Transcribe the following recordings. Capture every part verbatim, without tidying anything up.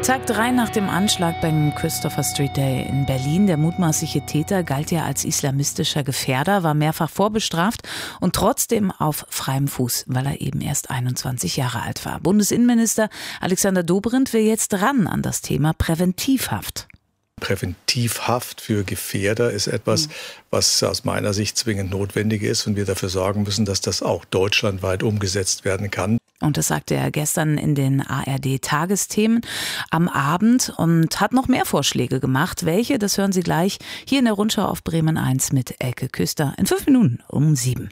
Tag drei nach dem Anschlag beim Christopher Street Day in Berlin. Der mutmaßliche Täter galt ja als islamistischer Gefährder, war mehrfach vorbestraft und trotzdem auf freiem Fuß, weil er eben erst einundzwanzig Jahre alt war. Bundesinnenminister Alexander Dobrindt will jetzt ran an das Thema Präventivhaft. Präventivhaft für Gefährder ist etwas, was aus meiner Sicht zwingend notwendig ist und wir dafür sorgen müssen, dass das auch deutschlandweit umgesetzt werden kann. Und das sagte er gestern in den A R D-Tagesthemen am Abend und hat noch mehr Vorschläge gemacht. Welche, das hören Sie gleich hier in der Rundschau auf Bremen eins mit Elke Küster in fünf Minuten um sieben.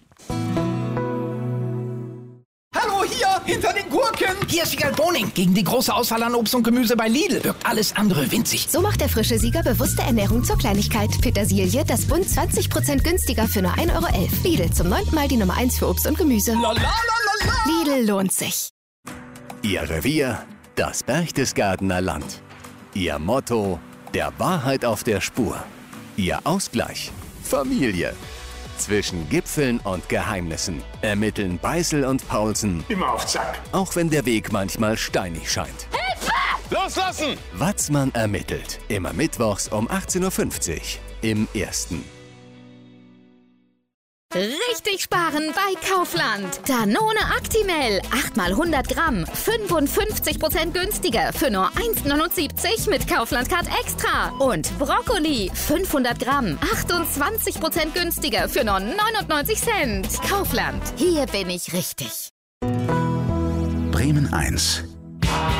Hallo, hier, hinter den Gurken. Hier ist Sieger Boning. Gegen die große Auswahl an Obst und Gemüse bei Lidl wirkt alles andere winzig. So macht der frische Sieger bewusste Ernährung zur Kleinigkeit. Petersilie, das Bund zwanzig Prozent günstiger für nur ein Euro elf. Lidl, zum neunten Mal die Nummer eins für Obst und Gemüse. La, la, la, la, la. Lidl lohnt sich. Ihr Revier, das Berchtesgadener Land. Ihr Motto, der Wahrheit auf der Spur. Ihr Ausgleich, Familie. Zwischen Gipfeln und Geheimnissen ermitteln Beißel und Paulsen. Immer auf Zack. Auch wenn der Weg manchmal steinig scheint. Hilfe! Loslassen! Watzmann ermittelt. Immer mittwochs um achtzehn Uhr fünfzig im Ersten. Richtig sparen bei Kaufland. Danone Actimel. acht mal hundert Gramm. fünfundfünfzig Prozent günstiger. Für nur eins Komma neunundsiebzig mit Kaufland Card Extra. Und Brokkoli. fünfhundert Gramm. achtundzwanzig Prozent günstiger. Für nur neunundneunzig Cent. Kaufland. Hier bin ich richtig. Bremen eins.